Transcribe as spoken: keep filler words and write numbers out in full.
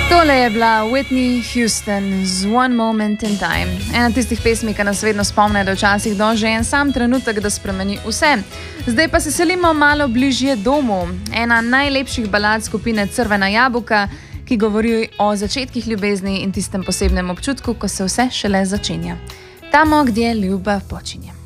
Tole je bila Whitney Houston z One Moment in Time. Ena tistih pesmi, ki nas vedno spomne, da včasih dože en sam trenutek, da spremeni vse. Zdaj pa se selimo malo bližje domu. Ena najlepših balad skupine Crvena jabolka, ki govori o začetkih ljubezni in tistem posebnem občutku, ko se vse šele začenja. Tamo, gdje ljubav počinje.